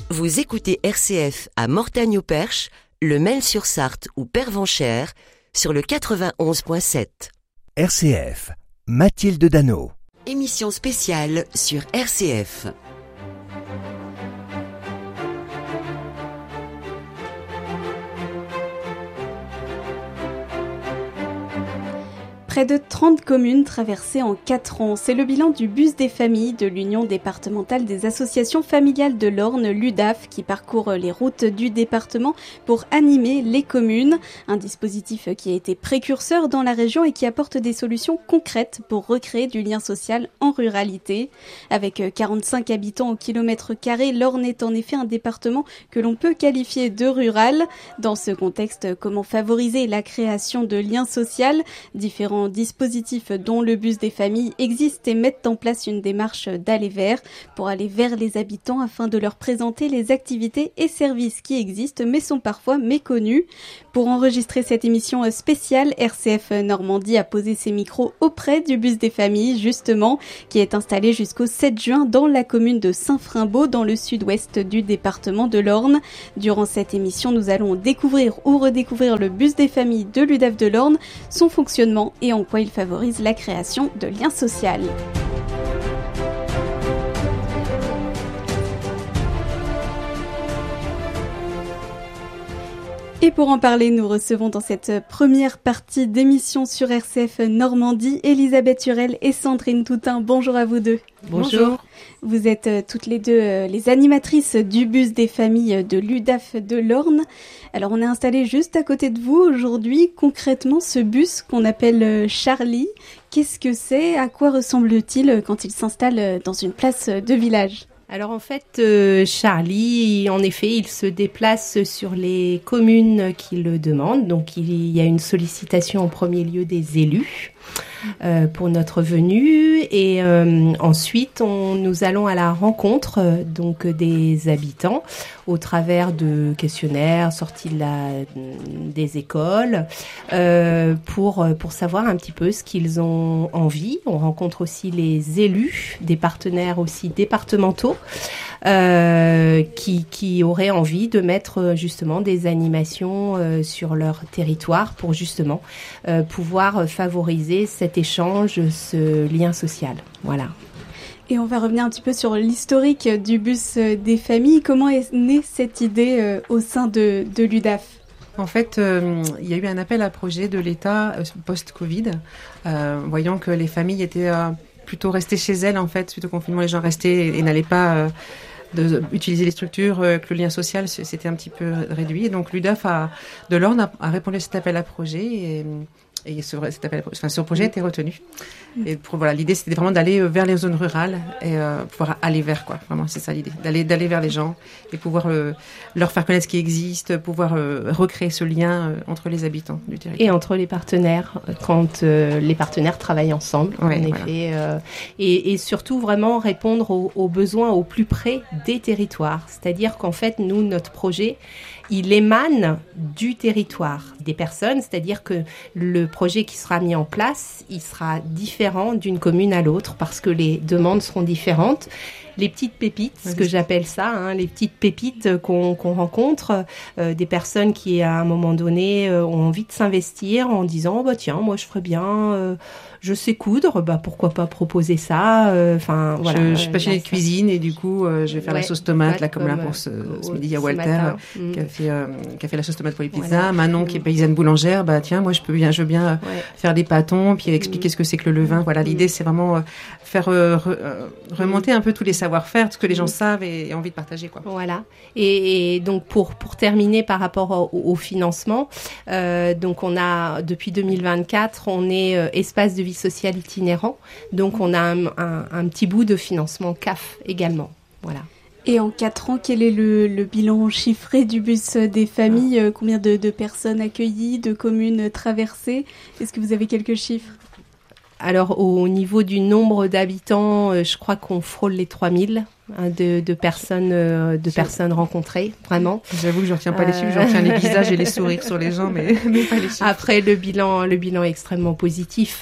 Vous écoutez RCF à Mortagne-au-Perche, le Maine-sur-Sarthe ou Pervenchère sur le 91.7. RCF, Mathilde Dano. Émission spéciale sur RCF. Près de 30 communes traversées en 4 ans. C'est le bilan du bus des familles de l'Union départementale des associations familiales de l'Orne, l'UDAF, qui parcourt les routes du département pour animer les communes. Un dispositif qui a été précurseur dans la région et qui apporte des solutions concrètes pour recréer du lien social en ruralité. Avec 45 habitants au kilomètre carré, l'Orne est en effet un département que l'on peut qualifier de rural. Dans ce contexte, comment favoriser la création de liens sociaux ? Différents dispositifs dont le bus des familles existent et mettent en place une démarche d'aller vers pour aller vers les habitants afin de leur présenter les activités et services qui existent mais sont parfois méconnus. Pour enregistrer cette émission spéciale, RCF Normandie a posé ses micros auprès du bus des familles justement, qui est installé jusqu'au 7 juin dans la commune de Saint-Frimbault dans le sud-ouest du département de l'Orne. Durant cette émission, nous allons découvrir ou redécouvrir le bus des familles de l'UDAF de l'Orne, son fonctionnement et en quoi il favorise la création de liens sociaux. Et pour en parler, nous recevons dans cette première partie d'émission sur RCF Normandie, Elisabeth Hurel et Sandrine Toutain. Bonjour à vous deux. Bonjour. Vous êtes toutes les deux les animatrices du bus des familles de l'UDAF de l'Orne. Alors on est installé juste à côté de vous aujourd'hui. Concrètement, ce bus qu'on appelle Charlie, qu'est-ce que c'est ? À quoi ressemble-t-il quand il s'installe dans une place de village ? Alors en fait, Charlie, en effet, il se déplace sur les communes qui le demandent. Donc il y a une sollicitation en premier lieu des élus pour notre venue et ensuite nous allons à la rencontre donc des habitants au travers de questionnaires sortis des écoles pour savoir un petit peu ce qu'ils ont envie. On rencontre aussi les élus, des partenaires aussi départementaux qui auraient envie de mettre justement des animations sur leur territoire pour justement pouvoir favoriser cet échange, ce lien social. Voilà. Et on va revenir un petit peu sur l'historique du bus des familles. Comment est née cette idée au sein de l'UDAF ? En fait, il y a eu un appel à projet de l'État post-Covid, voyant que les familles étaient plutôt restées chez elles, en fait, suite au confinement, les gens restaient et n'allaient pas utiliser les structures, que le lien social s'était un petit peu réduit. Et donc l'UDAF de l'Orne a répondu à cet appel à projet et ce projet a été retenu. Et l'idée c'était vraiment d'aller vers les zones rurales et pouvoir aller vers quoi. Vraiment, c'est ça l'idée, d'aller vers les gens et pouvoir leur faire connaître ce qui existe, pouvoir recréer ce lien entre les habitants du territoire. Et entre les partenaires, quand les partenaires travaillent ensemble, effet. Et surtout vraiment répondre aux besoins au plus près des territoires. C'est-à-dire qu'en fait, nous, notre projet, il émane du territoire, des personnes, c'est-à-dire que le projet qui sera mis en place, il sera différent d'une commune à l'autre parce que les demandes seront différentes. Les petites pépites, ce que j'appelle ça, les petites pépites qu'on rencontre, des personnes qui à un moment donné ont envie de s'investir en disant tiens, moi je ferais bien, je sais coudre, pourquoi pas proposer ça. Je suis passionnée de cuisine et du coup je vais faire la sauce tomate là comme là pour ce midi. Il y a Walter qui a fait la sauce tomate pour les pizzas. Voilà. Manon qui est paysanne boulangère, tiens, moi je veux bien faire des pâtons puis expliquer ce que c'est que le levain. Voilà, l'idée c'est vraiment faire remonter un peu tous les savoir-faire, ce que les gens savent et envie de partager quoi. Voilà. Et donc pour terminer par rapport au financement, donc on a depuis 2024, on est espace de vie sociale itinérant. Donc on a un petit bout de financement CAF également. Voilà. Et en 4 ans, quel est le bilan chiffré du bus des familles ? Combien de personnes accueillies, de communes traversées ? Est-ce que vous avez quelques chiffres ? Alors, au niveau du nombre d'habitants, je crois qu'on frôle les 3000 de personnes rencontrées, vraiment. J'avoue que je retiens pas les chiffres, je retiens les visages et les sourires sur les gens, mais pas les chiffres. Après, le bilan est extrêmement positif.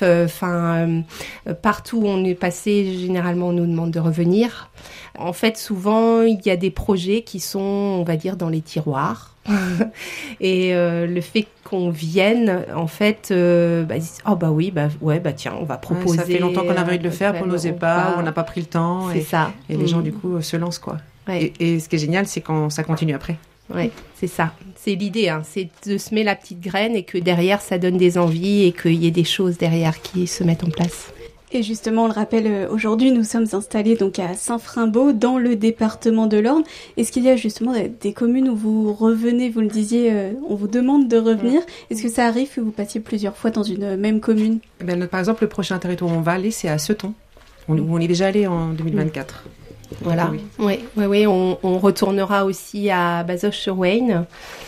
Partout où on est passé, généralement, on nous demande de revenir. En fait, souvent, il y a des projets qui sont, on va dire, dans les tiroirs. Et le fait qu'on vienne, en fait, ils disent, tiens, on va proposer. Ça fait longtemps qu'on avait envie de le faire, qu'on n'osait pas, ou on n'a pas pris le temps. C'est ça. Et les gens, du coup, se lancent, quoi. Ouais. Et ce qui est génial, c'est quand ça continue après. Oui, c'est ça. C'est l'idée, c'est de semer la petite graine et que derrière, ça donne des envies et qu'il y ait des choses derrière qui se mettent en place. Et justement, on le rappelle, aujourd'hui, nous sommes installés donc à Saint-Frimbault, dans le département de l'Orne. Est-ce qu'il y a justement des communes où vous revenez, vous le disiez, on vous demande de revenir. Est-ce que ça arrive que vous passiez plusieurs fois dans une même commune ? Par exemple, le prochain territoire où on va aller, c'est à Seton, où on est déjà allé en 2024. Voilà, oui, on retournera aussi à Bazoches-sur-Wayne.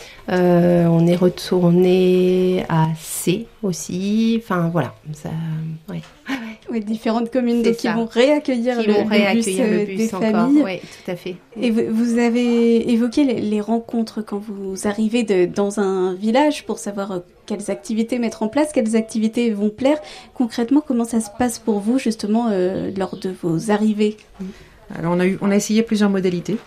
On est retourné à C aussi. Enfin, voilà. Ça, ouais. Oui, différentes communes qui vont réaccueillir le bus des encore. familles. Oui, tout à fait. Et vous avez évoqué les rencontres quand vous arrivez dans un village pour savoir quelles activités mettre en place, quelles activités vont plaire. Concrètement, comment ça se passe pour vous, justement, lors de vos arrivées ? Alors, on a essayé plusieurs modalités.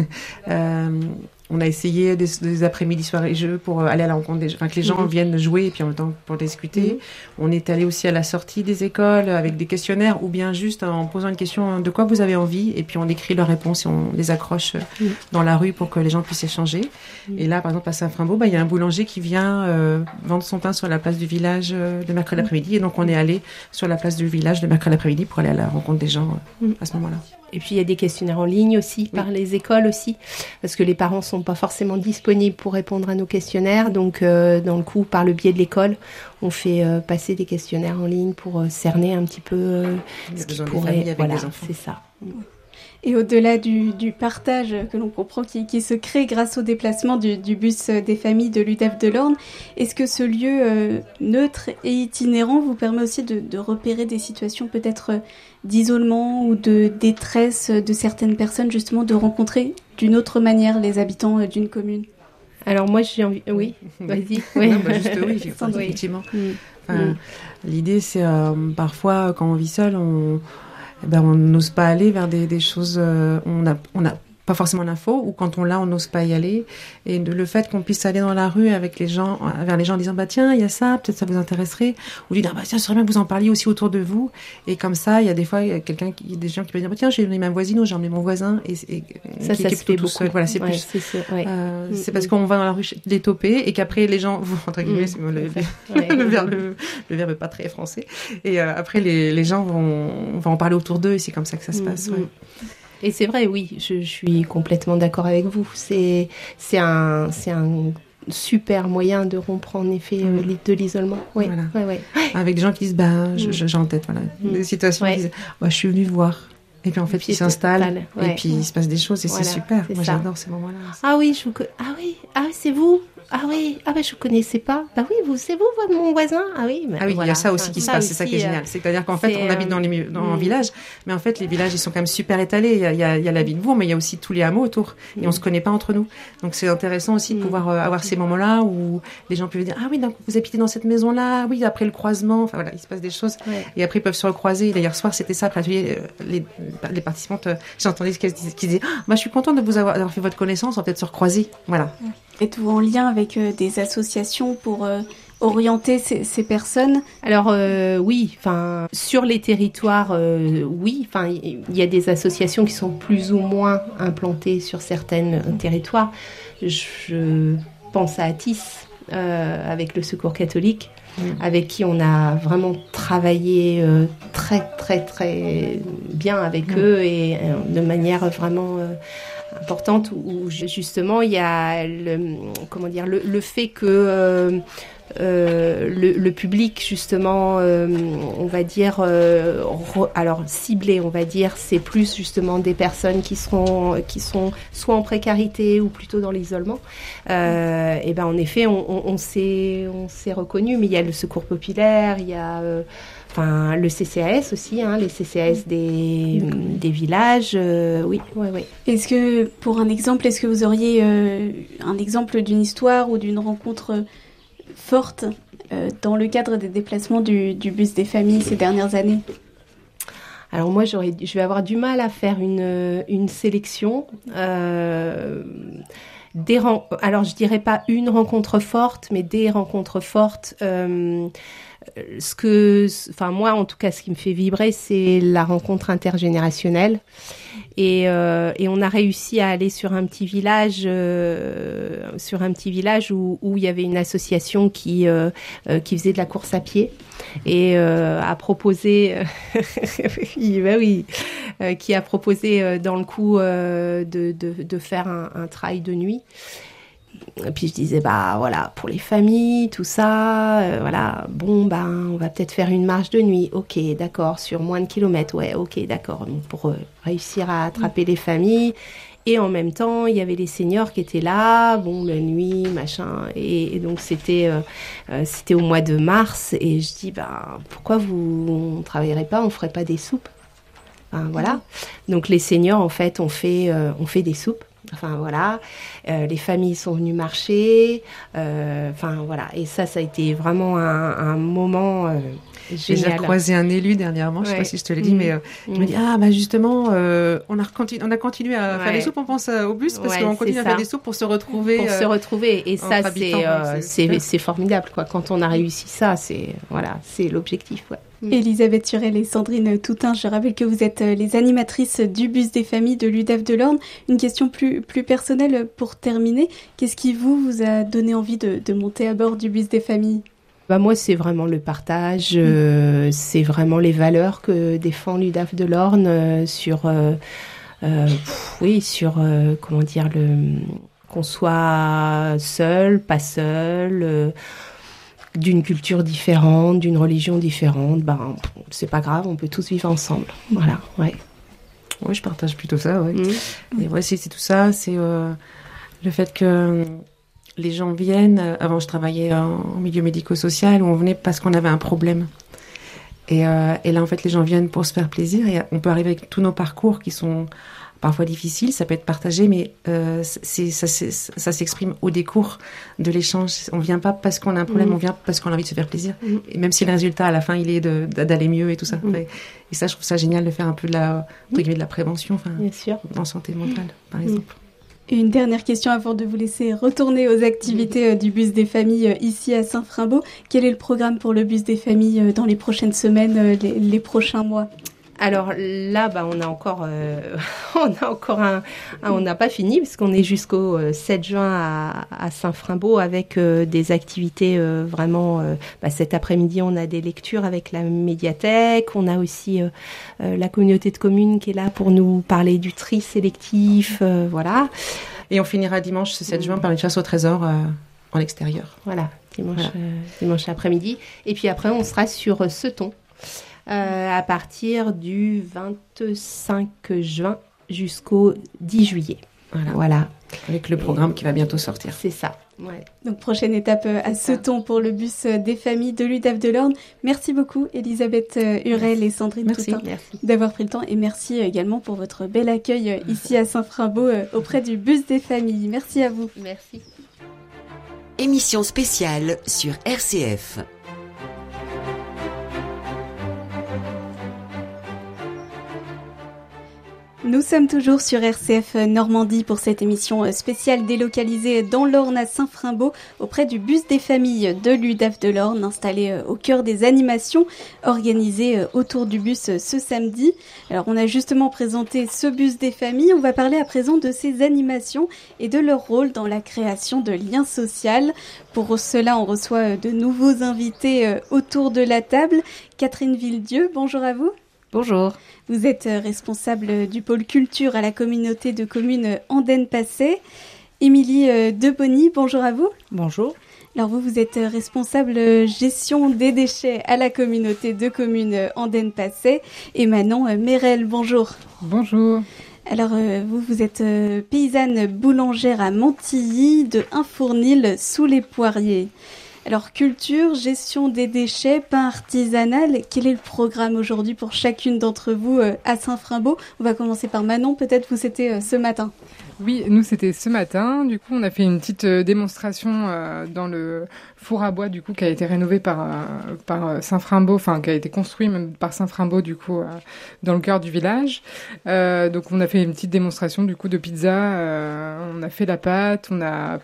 On a essayé des après-midi soirées jeux pour aller à la rencontre que les gens viennent jouer et puis en même temps pour discuter. On est allé aussi à la sortie des écoles avec des questionnaires ou bien juste en posant une question de quoi vous avez envie et puis on écrit leurs réponses et on les accroche dans la rue pour que les gens puissent échanger. Et là, par exemple, à Saint-Frimbault, il y a un boulanger qui vient vendre son pain sur la place du village le mercredi après-midi et donc on est allé sur la place du village le mercredi après-midi pour aller à la rencontre des gens à ce moment-là. Et puis il y a des questionnaires en ligne aussi, par les écoles aussi, parce que les parents sont pas forcément disponibles pour répondre à nos questionnaires. Donc, dans le coup, par le biais de l'école, on fait passer des questionnaires en ligne pour cerner un petit peu ce qui pourrait. Voilà, c'est ça. Et au-delà du partage que l'on comprend qui se crée grâce au déplacement du bus des familles de l'UDAF de l'Orne, est-ce que ce lieu neutre et itinérant vous permet aussi de repérer des situations peut-être d'isolement ou de détresse de certaines personnes, justement de rencontrer d'une autre manière les habitants d'une commune ? Alors moi j'ai envie... Oui, vas-y. Oui. Non, juste oui, effectivement. L'idée c'est parfois quand on vit seul, on n'ose pas aller vers des choses, on a pas forcément l'info, ou quand on l'a, on n'ose pas y aller. Et le fait qu'on puisse aller dans la rue avec les gens, vers les gens en disant, tiens, il y a ça, peut-être ça vous intéresserait, ou dire, tiens, ce serait bien que vous en parliez aussi autour de vous. Et comme ça, il y a des fois, il y a des gens qui peuvent dire, tiens, j'ai emmené ma voisine ou j'ai emmené mon voisin, et ça se fait beaucoup. Seul. Voilà, c'est plus. C'est parce qu'on va dans la rue les toper, et qu'après, les gens vont, entre guillemets, c'est le verbe pas très français. Et après, les gens vont en parler autour d'eux, et c'est comme ça que ça se passe. Et c'est vrai, oui, je suis complètement d'accord avec vous. C'est un super moyen de rompre en effet de l'isolement. Oui. Voilà. Avec des gens qui disent, j'ai en tête des situations qui disent, je suis venue voir. Et puis en fait, ils s'installent et puis il se passe des choses et c'est super. Moi, j'adore ces moments-là. Ah oui, c'est vous. Ah oui, je vous connaissais pas. Bah oui, c'est vous, mon voisin. Ah oui, il y a ça aussi qui se passe. C'est ça qui est génial. C'est-à-dire qu'en fait, on habite dans un village, mais en fait, les villages, ils sont quand même super étalés. Il y a la ville de Bourg, mais il y a aussi tous les hameaux autour. Et on se connaît pas entre nous. Donc c'est intéressant aussi de pouvoir avoir ces moments-là où les gens peuvent dire, ah oui, donc vous habitez dans cette maison-là. Oui, après le croisement. Enfin voilà, il se passe des choses. Et après, ils peuvent se recroiser. Hier soir, c'était ça. Après l'atelier, les participantes, j'ai entendu ce qu'elles disaient. Je suis contente de vous avoir fait votre connaissance. On va peut-être se recroiser. Voilà. Êtes-vous en lien avec des associations pour orienter ces personnes ? Alors oui, sur les territoires, oui. Il y a des associations qui sont plus ou moins implantées sur certains territoires. Je pense à Atis, avec le Secours catholique, avec qui on a vraiment travaillé très très très bien avec eux et de manière vraiment importante, où justement il y a le fait que le public justement on va dire alors ciblé, on va dire, c'est plus justement des personnes qui sont soit en précarité ou plutôt dans l'isolement. Et en effet on s'est reconnu, mais il y a le Secours populaire, il y a enfin le CCAS aussi, les CCAS des villages, oui. Est-ce que vous auriez un exemple d'une histoire ou d'une rencontre forte dans le cadre des déplacements du bus des familles ces dernières années ? Alors moi, je vais avoir du mal à faire une sélection. Alors je dirais pas une rencontre forte, mais des rencontres fortes. Moi, en tout cas, ce qui me fait vibrer, c'est la rencontre intergénérationnelle. Et on a réussi à aller sur un petit village où il y avait une association qui faisait de la course à pied et a proposé, qui a proposé dans le coup de faire un trail de nuit. Et puis je disais pour les familles tout ça on va peut-être faire une marche de nuit, ok d'accord, sur moins de kilomètres, ouais ok d'accord, pour réussir à attraper les familles. Et en même temps il y avait les seniors qui étaient là, la nuit machin, et donc c'était au mois de mars, et je dis pourquoi on travaillerait pas, on ferait pas des soupes, donc les seniors en fait on fait des soupes. Les familles sont venues marcher, et ça a été vraiment un moment génial. J'ai croisé un élu dernièrement, je sais pas si je te l'ai dit, mais il m'a dit justement, on a continué à faire des soupes, on pense au bus parce qu'on continue à faire des soupes pour se retrouver. Et ça c'est formidable quoi. Quand on a réussi ça, c'est l'objectif. Ouais. Elisabeth Turel et Sandrine Toutain, je rappelle que vous êtes les animatrices du bus des familles de l'UDAF de l'Orne. Une question plus personnelle pour terminer. Qu'est-ce qui vous a donné envie de monter à bord du bus des familles ? Moi, c'est vraiment le partage, c'est vraiment les valeurs que défend l'UDAF de l'Orne qu'on soit seul, pas seul, d'une culture différente, d'une religion différente, c'est pas grave, on peut tous vivre ensemble. Voilà, ouais. Oui, je partage plutôt ça, ouais. Et c'est tout ça, c'est le fait que les gens viennent. Avant, je travaillais en milieu médico-social où on venait parce qu'on avait un problème. Et là, en fait, les gens viennent pour se faire plaisir. Et on peut arriver avec tous nos parcours qui sont parfois difficiles, ça peut être partagé, mais ça s'exprime au décours de l'échange. On vient pas parce qu'on a un problème, on vient parce qu'on a envie de se faire plaisir. Et même si le résultat, à la fin, il est d'aller mieux et tout ça. Et ça, je trouve ça génial de faire un peu de la prévention, bien sûr, en santé mentale, par exemple. Et une dernière question avant de vous laisser retourner aux activités du bus des familles ici à Saint-Frimbault. Quel est le programme pour le bus des familles dans les prochaines semaines, les prochains mois ? Alors là, on a encore on n'a pas fini parce qu'on est jusqu'au 7 juin à Saint-Frimbault avec des activités vraiment. Cet après-midi, on a des lectures avec la médiathèque. On a aussi la communauté de communes qui est là pour nous parler du tri sélectif, voilà. Et on finira dimanche, ce 7 juin, par une chasse au trésor en extérieur. Voilà, dimanche après-midi. Et puis après, on sera sur Seton. À partir du 25 juin jusqu'au 10 juillet. Voilà. Avec le programme qui va bientôt sortir. C'est ça. Ouais. Donc prochaine étape à Seton pour le bus des familles de l'UDAF de l'Orne. Merci beaucoup Elisabeth Hurel et Sandrine Toutain d'avoir pris le temps, et merci également pour votre bel accueil ici à Saint-Frimbault auprès du bus des familles. Merci à vous. Merci. Émission spéciale sur RCF. Nous sommes toujours sur RCF Normandie pour cette émission spéciale délocalisée dans l'Orne à Saint-Frimbault auprès du bus des familles de l'UDAF de l'Orne, installé au cœur des animations organisées autour du bus ce samedi. Alors on a justement présenté ce bus des familles, on va parler à présent de ces animations et de leur rôle dans la création de liens sociaux. Pour cela, on reçoit de nouveaux invités autour de la table. Catherine Villedieu, bonjour à vous. Bonjour. Vous êtes responsable du pôle culture à la communauté de communes Andenne-Passé. Émilie Debonny, bonjour à vous. Bonjour. Alors vous êtes responsable gestion des déchets à la communauté de communes Andenne-Passé. Et Manon Mérel, bonjour. Bonjour. Alors vous êtes paysanne boulangère à Montilly de Infournil sous les Poiriers. Alors culture, gestion des déchets, pain artisanal, quel est le programme aujourd'hui pour chacune d'entre vous à Saint-Frimbault? On va commencer par Manon, peut-être vous c'était ce matin. Oui, nous c'était ce matin. Du coup, on a fait une petite démonstration dans le four à bois du coup qui a été rénové par Saint-Frimbault, enfin qui a été construit même par Saint-Frimbault du coup dans le cœur du village. Donc on a fait une petite démonstration du coup de pizza. On a fait la pâte, on a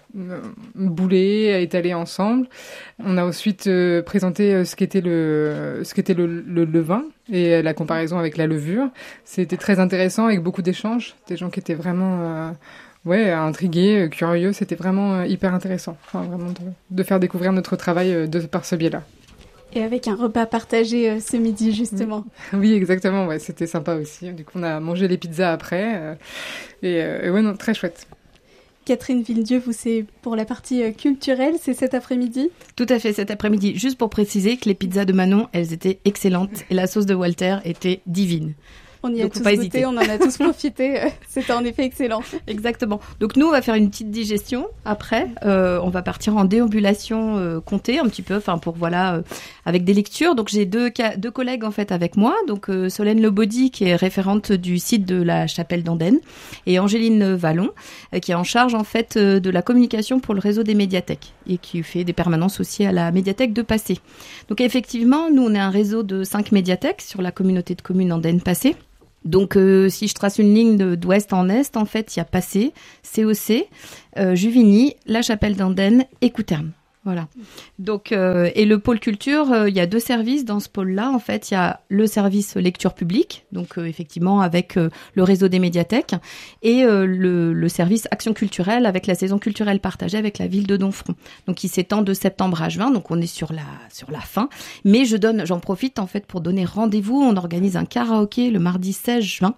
boulé, étalé ensemble. On a ensuite présenté ce qu'était le levain et la comparaison avec la levure. C'était très intéressant avec beaucoup d'échanges, des gens qui étaient vraiment intrigués, curieux. C'était vraiment hyper intéressant, vraiment de faire découvrir notre travail par ce biais-là. Et avec un repas partagé ce midi, justement. Oui, exactement, ouais, c'était sympa aussi. Du coup, on a mangé les pizzas après. Très chouette. Catherine Villedieu, vous, c'est pour la partie culturelle, c'est cet après-midi? Tout à fait, cet après-midi. Juste pour préciser que les pizzas de Manon, elles étaient excellentes et la sauce de Walter était divine. On y a tous goûté, on en a tous profité. C'était en effet excellent. Exactement. Donc nous, on va faire une petite digestion. Après, on va partir en déambulation comptée un petit peu, avec des lectures. Donc j'ai deux collègues en fait avec moi. Donc Solène Lebaudy qui est référente du site de la Chapelle d'Andenne et Angéline Vallon qui est en charge en fait de la communication pour le réseau des médiathèques et qui fait des permanences aussi à la médiathèque de Passé. Donc effectivement, nous on est un réseau de 5 médiathèques sur la communauté de communes Andenne Passé. Donc, si je trace une ligne d'ouest en est, en fait, il y a Passé, COC, Juvigny, la Chapelle d'Andenne et Couterme. Voilà. Donc, et le pôle culture, il y a 2 services dans ce pôle-là. En fait, il y a le service lecture publique, donc effectivement avec le réseau des médiathèques, et le service action culturelle avec la saison culturelle partagée avec la ville de Domfront. Donc, il s'étend de septembre à juin. Donc, on est sur la fin. Mais j'en profite en fait pour donner rendez-vous. On organise un karaoké le mardi 16 juin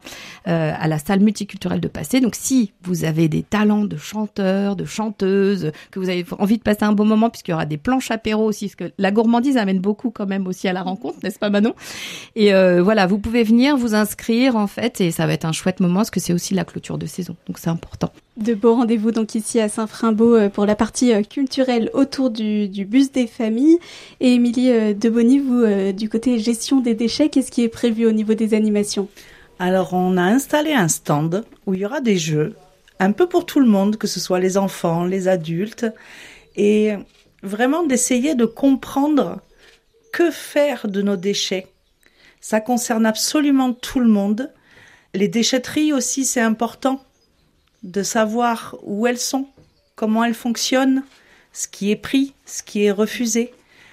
à la salle multiculturelle de Passé. Donc, si vous avez des talents de chanteurs, de chanteuses, que vous avez envie de passer un bon moment, puisqu'il y aura des planches apéro aussi, parce que la gourmandise amène beaucoup quand même aussi à la rencontre, n'est-ce pas Manon? Et vous pouvez venir vous inscrire en fait, et ça va être un chouette moment, parce que c'est aussi la clôture de saison, donc c'est important. De beaux rendez-vous donc ici à Saint-Frimbault pour la partie culturelle autour du bus des familles. Et Émilie Debonny, vous, du côté gestion des déchets, qu'est-ce qui est prévu au niveau des animations? Alors on a installé un stand où il y aura des jeux, un peu pour tout le monde, que ce soit les enfants, les adultes, et vraiment d'essayer de comprendre que faire de nos déchets. Ça concerne absolument tout le monde. Les déchetteries aussi, c'est important de savoir où elles sont, comment elles fonctionnent, ce qui est pris, ce qui est refusé.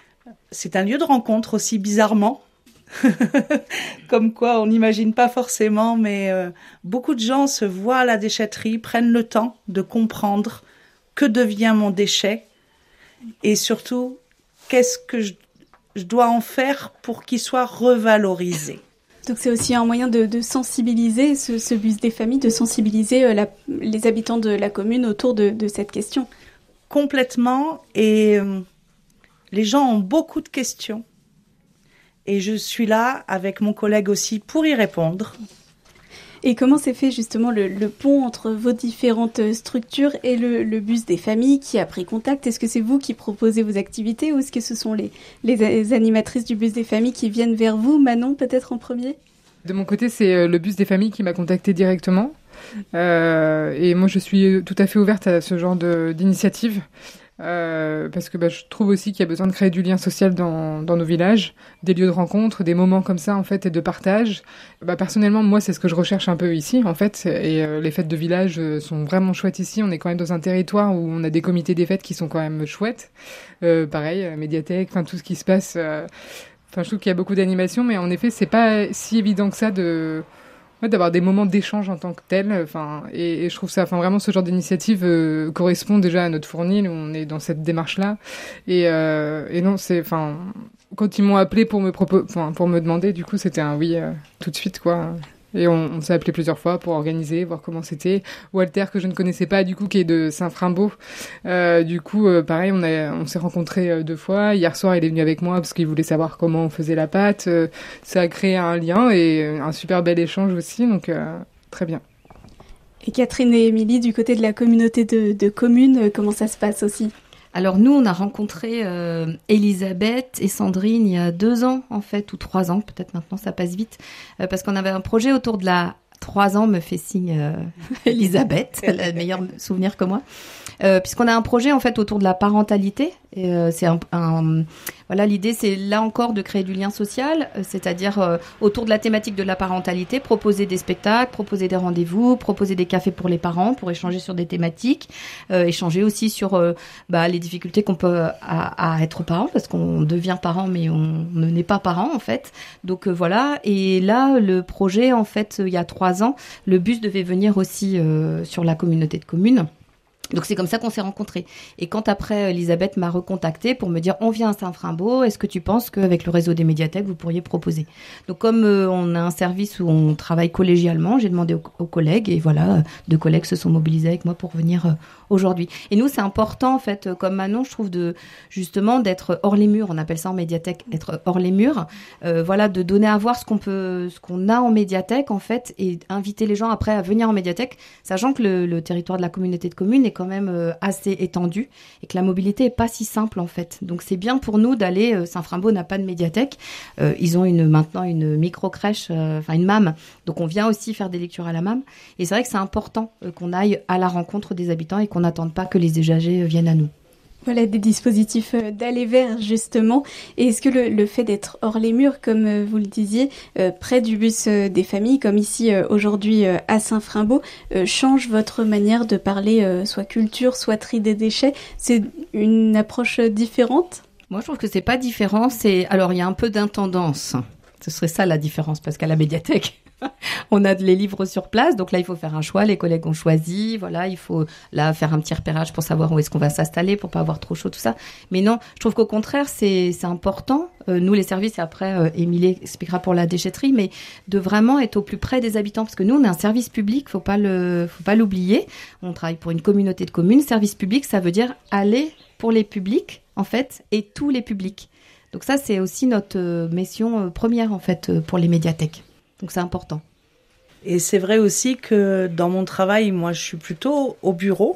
C'est un lieu de rencontre aussi, bizarrement. Comme quoi, on n'imagine pas forcément, mais beaucoup de gens se voient à la déchetterie, prennent le temps de comprendre que devient mon déchet, et surtout, qu'est-ce que je dois en faire pour qu'il soit revalorisé. Donc c'est aussi un moyen de sensibiliser ce bus des familles, de sensibiliser les habitants de la commune autour de cette question. Complètement, et les gens ont beaucoup de questions. Et je suis là avec mon collègue aussi pour y répondre. Et comment s'est fait justement le pont entre vos différentes structures et le bus des familles qui a pris contact? Est-ce que c'est vous qui proposez vos activités ou est-ce que ce sont les animatrices du bus des familles qui viennent vers vous? Manon, peut-être en premier? De mon côté, c'est le bus des familles qui m'a contactée directement. Et moi, je suis tout à fait ouverte à ce genre d'initiative. Parce que je trouve aussi qu'il y a besoin de créer du lien social dans nos villages, des lieux de rencontre, des moments comme ça en fait et de partage. Personnellement, moi c'est ce que je recherche un peu ici en fait, et les fêtes de village sont vraiment chouettes ici. On est quand même dans un territoire où on a des comités des fêtes qui sont quand même chouettes. Pareil, médiathèque, enfin tout ce qui se passe. Je trouve qu'il y a beaucoup d'animations, mais en effet c'est pas si évident que ça d'avoir des moments d'échange en tant que tel, et je trouve ça, vraiment ce genre d'initiative correspond déjà à notre fournil où on est dans cette démarche-là, et non, quand ils m'ont appelé pour me demander, du coup c'était un oui tout de suite quoi. Et on s'est appelé plusieurs fois pour organiser, voir comment c'était. Walter, que je ne connaissais pas, du coup, qui est de Saint-Frimbault. Pareil, on s'est rencontrés 2 fois. Hier soir, il est venu avec moi parce qu'il voulait savoir comment on faisait la pâte. Ça a créé un lien et un super bel échange aussi, donc très bien. Et Catherine et Émilie, du côté de la communauté de communes, comment ça se passe aussi? Alors nous, on a rencontré Elisabeth et Sandrine il y a 2 ans en fait, ou 3 ans, peut-être maintenant ça passe vite, parce qu'on avait un projet autour de la... 3 ans me fait signe Elisabeth, elle a le meilleur souvenir que moi. Puisqu'on a un projet en fait autour de la parentalité. Et, c'est voilà, l'idée c'est là encore de créer du lien social, c'est-à-dire autour de la thématique de la parentalité, proposer des spectacles, proposer des rendez-vous, proposer des cafés pour les parents, pour échanger sur des thématiques, échanger aussi sur les difficultés qu'on peut à être parent, parce qu'on devient parent mais on ne naît pas parent en fait. Donc voilà, et là le projet en fait il y a 3 ans, le bus devait venir aussi sur la communauté de communes. Donc c'est comme ça qu'on s'est rencontrés. Et quand après Elisabeth m'a recontactée pour me dire on vient à Saint-Frimbault, est-ce que tu penses qu'avec le réseau des médiathèques vous pourriez proposer? Donc comme on a un service où on travaille collégialement, j'ai demandé aux collègues et voilà, 2 collègues se sont mobilisés avec moi pour venir aujourd'hui. Et nous c'est important en fait, comme Manon, je trouve justement d'être hors les murs. On appelle ça en médiathèque être hors les murs. Voilà, de donner à voir ce qu'on a en médiathèque en fait, et inviter les gens après à venir en médiathèque, sachant que le territoire de la communauté de communes est quand même assez étendu et que la mobilité est pas si simple en fait. Donc c'est bien pour nous d'aller. Saint-Frimbault n'a pas de médiathèque. Ils ont maintenant une micro crèche, une MAM. Donc on vient aussi faire des lectures à la MAM. Et c'est vrai que c'est important qu'on aille à la rencontre des habitants et qu'on n'attende pas que les usagers viennent à nous. Voilà, des dispositifs d'aller vers, justement. Et est-ce que le fait d'être hors les murs, comme vous le disiez, près du bus des familles, comme ici aujourd'hui à Saint-Frimbault, change votre manière de parler, soit culture, soit tri des déchets? C'est une approche différente? Moi, je trouve que c'est pas différent. Alors, il y a un peu d'intendance. Ce serait ça la différence, parce qu'à la médiathèque, on a les livres sur place, donc là il faut faire un choix, les collègues ont choisi, voilà, il faut là faire un petit repérage pour savoir où est-ce qu'on va s'installer pour pas avoir trop chaud, tout ça. Mais non, je trouve qu'au contraire c'est important, nous les services, et après Émilie expliquera pour la déchetterie, mais de vraiment être au plus près des habitants, parce que nous on est un service public, faut pas l'oublier, on travaille pour une communauté de communes, service public ça veut dire aller pour les publics en fait, et tous les publics. Donc ça c'est aussi notre mission première en fait pour les médiathèques. Donc c'est important. Et c'est vrai aussi que dans mon travail, moi je suis plutôt au bureau.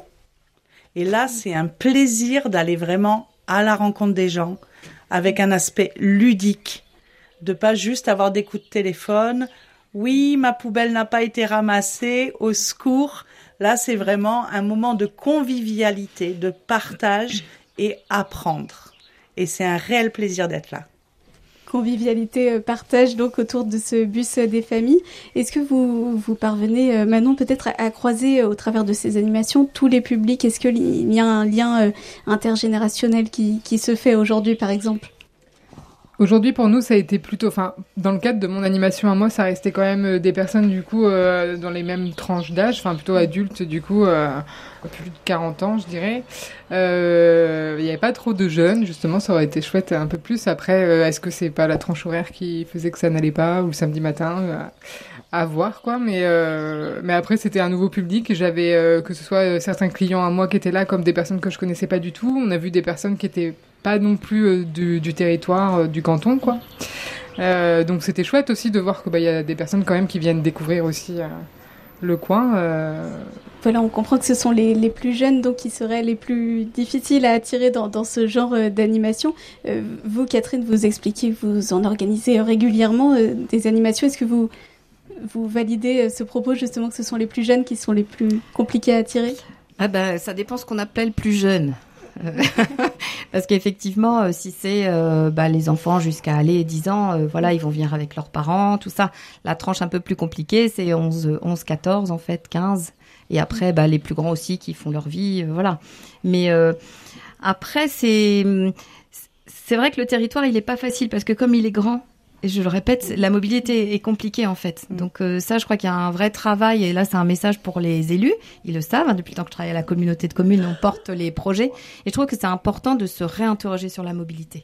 Et là, c'est un plaisir d'aller vraiment à la rencontre des gens avec un aspect ludique. De pas juste avoir des coups de téléphone. Oui, ma poubelle n'a pas été ramassée, au secours. Là, c'est vraiment un moment de convivialité, de partage et apprendre. Et c'est un réel plaisir d'être là. Convivialité, partage donc autour de ce bus des familles. Est-ce que vous parvenez, Manon, peut-être à croiser au travers de ces animations tous les publics? Est-ce qu'il y a un lien intergénérationnel qui se fait aujourd'hui, par exemple? Aujourd'hui, pour nous, ça a été plutôt... dans le cadre de mon animation à moi, ça restait quand même des personnes, du coup, dans les mêmes tranches d'âge, plutôt adultes, du coup, plus de 40 ans, je dirais. Il n'y avait pas trop de jeunes, justement, ça aurait été chouette un peu plus. Après, est-ce que c'est pas la tranche horaire qui faisait que ça n'allait pas, ou le samedi matin à voir, quoi. Mais après, c'était un nouveau public. J'avais, que ce soit certains clients à moi qui étaient là, comme des personnes que je connaissais pas du tout. On a vu des personnes qui étaient pas non plus du territoire, du canton, quoi. Donc c'était chouette aussi de voir qu'il y a des personnes quand même qui viennent découvrir aussi le coin. Voilà, on comprend que ce sont les plus jeunes donc qui seraient les plus difficiles à attirer dans ce genre d'animation. Vous, Catherine, vous expliquez que vous en organisez régulièrement des animations. Est-ce que vous validez ce propos justement que ce sont les plus jeunes qui sont les plus compliqués à attirer? Ça dépend ce qu'on appelle plus jeune. Parce qu'effectivement, si c'est les enfants jusqu'à 10 ans, ils vont venir avec leurs parents, tout ça. La tranche un peu plus compliquée, c'est 11, 14 en fait, 15. Et après, les plus grands aussi qui font leur vie, voilà. Mais après, c'est vrai que le territoire, il est pas facile parce que comme il est grand, et je le répète, la mobilité est compliquée en fait. Donc ça, je crois qu'il y a un vrai travail. Et là, c'est un message pour les élus. Ils le savent. Depuis le temps que je travaille à la communauté de communes, on porte les projets. Et je trouve que c'est important de se réinterroger sur la mobilité.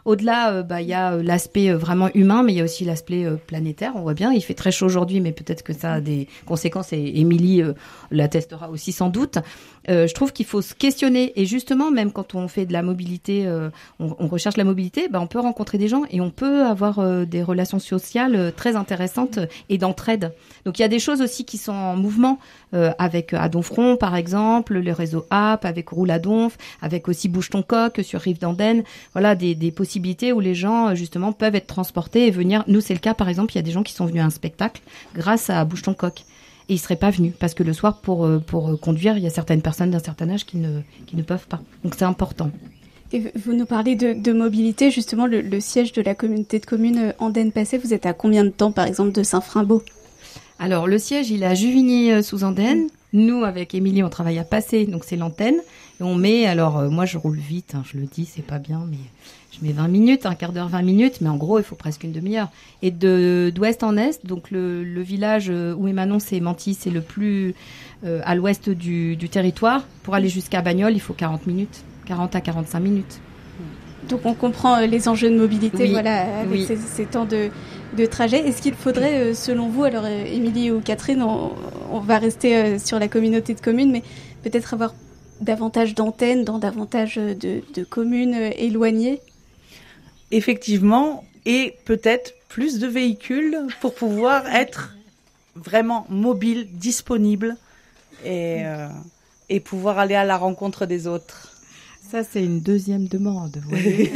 Au-delà, il y a l'aspect vraiment humain, mais il y a aussi l'aspect planétaire. On voit bien, il fait très chaud aujourd'hui, mais peut-être que ça a des conséquences, et Émilie l'attestera aussi sans doute. Je trouve qu'il faut se questionner, et justement, même quand on fait de la mobilité, on recherche la mobilité, on peut rencontrer des gens et on peut avoir des relations sociales très intéressantes et d'entraide. Donc il y a des choses aussi qui sont en mouvement, avec À Donfront par exemple, le réseau App, avec Roule à Donf, avec aussi Bouge ton coq sur Rive d'Andenne. Voilà, des possibilités où les gens justement peuvent être transportés et venir. Nous c'est le cas par exemple, il y a des gens qui sont venus à un spectacle grâce à Bouge ton coq. Et ils seraient pas venus parce que le soir pour conduire, il y a certaines personnes d'un certain âge qui ne peuvent pas. Donc c'est important. Et vous nous parlez de mobilité, justement le siège de la communauté de communes Andenne-Passé, vous êtes à combien de temps par exemple de Saint-Frimbault ? Alors le siège il est à Juvigny-sous-Andenne. Nous avec Émilie on travaille à Passé, donc c'est l'antenne. Et on met, alors moi je roule vite, je le dis, c'est pas bien, mais je mets 20 minutes, un quart d'heure, 20 minutes, mais en gros il faut presque une demi-heure. Et d'ouest en est, donc le village où est Manon, c'est Manty, c'est le plus à l'ouest du territoire. Pour aller jusqu'à Bagnoles, il faut 40 minutes, 40 à 45 minutes. Donc on comprend les enjeux de mobilité, oui, voilà, avec oui. ces temps de trajet. Est-ce qu'il faudrait, selon vous, alors Émilie ou Catherine, on va rester sur la communauté de communes, mais peut-être avoir davantage d'antennes dans davantage de communes éloignées ? Effectivement, et peut-être plus de véhicules pour pouvoir être vraiment mobile, disponible et pouvoir aller à la rencontre des autres. Ça, c'est une deuxième demande, vous voyez.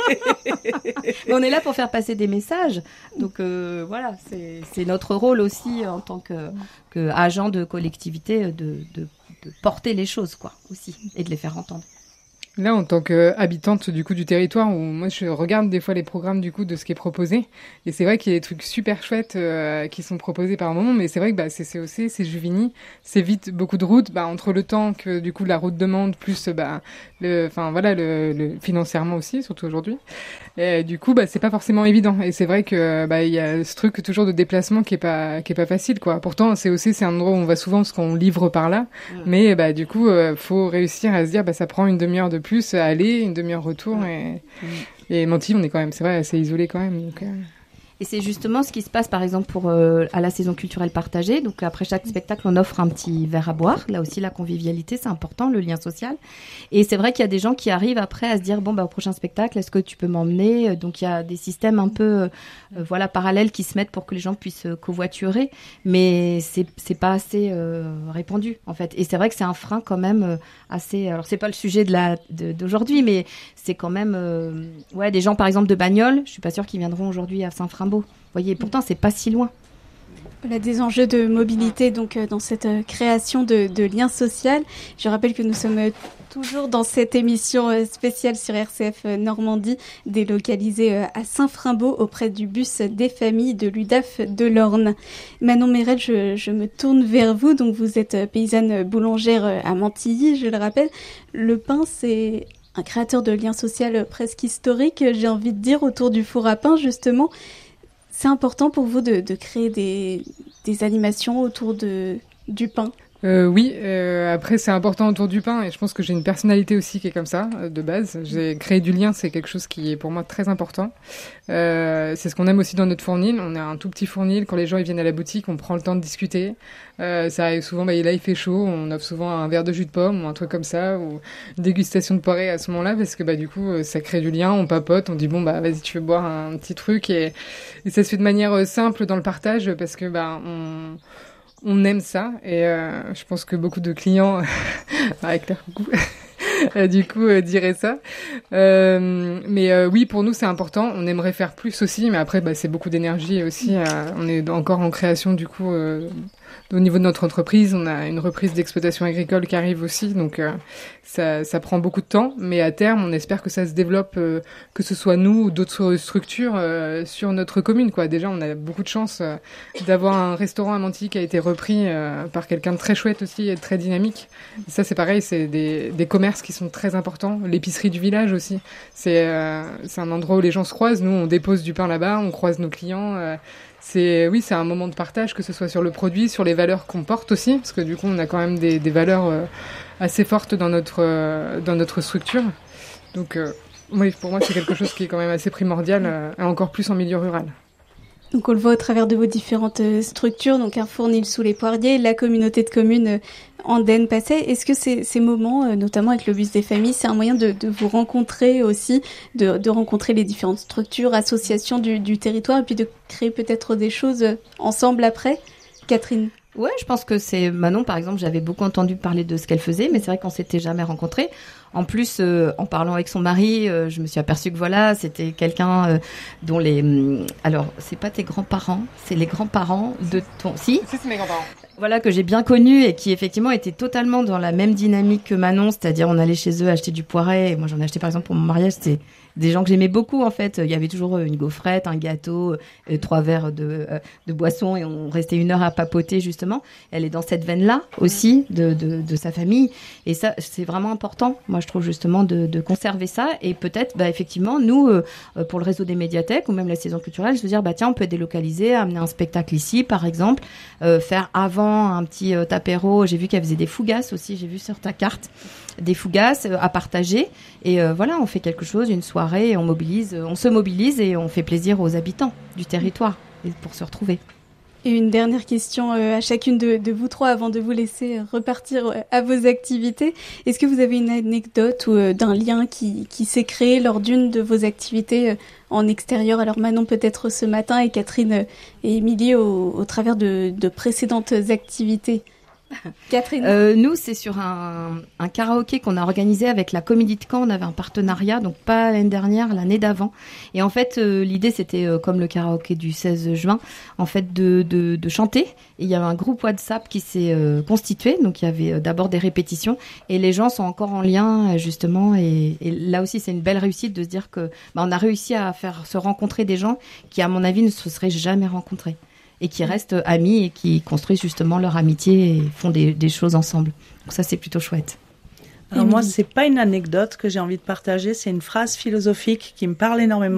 On est là pour faire passer des messages. Donc voilà, c'est notre rôle aussi en tant qu'agent de collectivité de porter les choses, quoi, aussi, et de les faire entendre. Là, en tant qu'habitante du coup du territoire, où moi je regarde des fois les programmes du coup de ce qui est proposé, et c'est vrai qu'il y a des trucs super chouettes qui sont proposés par moment, mais c'est vrai que c'est COC, c'est Juvigny, c'est vite beaucoup de routes, entre le temps que du coup la route demande plus le financièrement aussi, surtout aujourd'hui. Et du coup c'est pas forcément évident, et c'est vrai que il y a ce truc toujours de déplacement qui est pas facile, quoi. Pourtant COC c'est un endroit où on va souvent parce qu'on livre par là, mais du coup faut réussir à se dire ça prend une demi-heure de plus à aller, une demi-heure retour, et Manty on est quand même, c'est vrai, assez isolé quand même, donc Et c'est justement ce qui se passe, par exemple, à la saison culturelle partagée. Donc, après chaque spectacle, on offre un petit verre à boire. Là aussi, la convivialité, c'est important, le lien social. Et c'est vrai qu'il y a des gens qui arrivent après à se dire, au prochain spectacle, est-ce que tu peux m'emmener ? Donc, il y a des systèmes un peu, parallèles qui se mettent pour que les gens puissent covoiturer. Mais c'est pas assez répandu, en fait. Et c'est vrai que c'est un frein quand même assez. Alors, c'est pas le sujet d'aujourd'hui, mais c'est quand même, des gens, par exemple, de Bagnoles. Je suis pas sûre qu'ils viendront aujourd'hui à Saint-Frimbault. Vous voyez, pourtant, c'est pas si loin. Voilà, des enjeux de mobilité donc dans cette création de liens sociaux. Je rappelle que nous sommes toujours dans cette émission spéciale sur RCF Normandie, délocalisée à Saint-Frimbault auprès du bus des familles de l'UDAF de l'Orne. Manon Mérel, je me tourne vers vous. Donc vous êtes paysanne boulangère à Mantilly, je le rappelle. Le pain, c'est un créateur de liens sociaux presque historique, j'ai envie de dire, autour du four à pain justement. C'est important pour vous de créer des animations autour du pain ? Oui, après c'est important autour du pain, et je pense que j'ai une personnalité aussi qui est comme ça, de base. J'ai créé du lien, c'est quelque chose qui est pour moi très important. C'est ce qu'on aime aussi dans notre fournil. On a un tout petit fournil, quand les gens ils viennent à la boutique, on prend le temps de discuter. Ça arrive souvent, là il fait chaud, on offre souvent un verre de jus de pomme ou un truc comme ça, ou une dégustation de poirée à ce moment-là, parce que du coup ça crée du lien, on papote, on dit vas-y tu veux boire un petit truc, et ça se fait de manière simple dans le partage, parce que on aime ça, et je pense que beaucoup de clients avec leur goût du coup diraient ça. Mais oui, pour nous c'est important, on aimerait faire plus aussi, mais après c'est beaucoup d'énergie aussi. On est encore en création du coup au niveau de notre entreprise, on a une reprise d'exploitation agricole qui arrive aussi, donc ça prend beaucoup de temps, mais à terme on espère que ça se développe, que ce soit nous ou d'autres structures sur notre commune, quoi. Déjà on a beaucoup de chance d'avoir un restaurant à Mantilly qui a été repris par quelqu'un de très chouette aussi et de très dynamique. Et ça c'est pareil, c'est des commerces qui sont très importants, l'épicerie du village aussi, c'est un endroit où les gens se croisent. Nous on dépose du pain là-bas, on croise nos clients, c'est un moment de partage, que ce soit sur le produit, sur les valeurs qu'on porte aussi, parce que du coup on a quand même des valeurs assez fortes dans notre structure. Donc Oui, pour moi, c'est quelque chose qui est quand même assez primordial, et encore plus en milieu rural. Donc on le voit au travers de vos différentes structures, donc un fournil sous les poiriers, la communauté de communes Andenne Passais. Est-ce que ces moments, notamment avec le bus des familles, c'est un moyen de vous rencontrer aussi, de rencontrer les différentes structures, associations du territoire, et puis de créer peut-être des choses ensemble après? Catherine? Ouais, je pense que c'est Manon, par exemple, j'avais beaucoup entendu parler de ce qu'elle faisait, mais c'est vrai qu'on s'était jamais rencontrés. En plus, en parlant avec son mari, je me suis aperçue que voilà, c'était quelqu'un dont alors, c'est pas tes grands-parents, c'est les grands-parents de ton... Si, c'est mes grands-parents. Voilà, que j'ai bien connu et qui effectivement était totalement dans la même dynamique que Manon, c'est-à-dire on allait chez eux acheter du poiret. Et moi, j'en ai acheté par exemple pour mon mariage, c'était des gens que j'aimais beaucoup en fait. Il y avait toujours une gaufrette, un gâteau, 3 verres de boisson et on restait 1 heure à papoter justement. Elle est dans cette veine-là aussi de sa famille et ça c'est vraiment important. Moi je trouve justement de conserver ça et peut-être effectivement nous pour le réseau des médiathèques ou même la saison culturelle, je veux dire tiens on peut délocaliser, amener un spectacle ici par exemple, faire avant un petit apéro. J'ai vu qu'elle faisait des fougasses aussi, j'ai vu sur ta carte des fougasses à partager et voilà on fait quelque chose, une soirée et on se mobilise et on fait plaisir aux habitants du territoire pour se retrouver. Et une dernière question à chacune de vous trois avant de vous laisser repartir à vos activités. Est-ce que vous avez une anecdote ou d'un lien qui s'est créé lors d'une de vos activités en extérieur? Alors Manon peut-être ce matin et Catherine et Émilie au travers de précédentes activités. Catherine. Nous, c'est sur un karaoké qu'on a organisé avec la Comédie de Caen. On avait un partenariat, donc pas l'année dernière, l'année d'avant. Et en fait, l'idée, c'était comme le karaoké du 16 juin, en fait, de chanter. Et il y avait un groupe WhatsApp qui s'est constitué. Donc, il y avait d'abord des répétitions. Et les gens sont encore en lien, justement. Et là aussi, c'est une belle réussite de se dire que on a réussi à faire se rencontrer des gens qui, à mon avis, ne se seraient jamais rencontrés. Et qui restent amis et qui construisent justement leur amitié et font des choses ensemble. Donc ça, c'est plutôt chouette. Alors moi, c'est pas une anecdote que j'ai envie de partager, c'est une phrase philosophique qui me parle énormément.